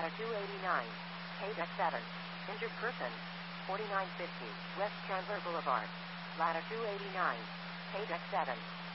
Ladder 289. K-Deck 7. Injured person. 4950 West Chandler Boulevard. Ladder 289. K-Deck 7.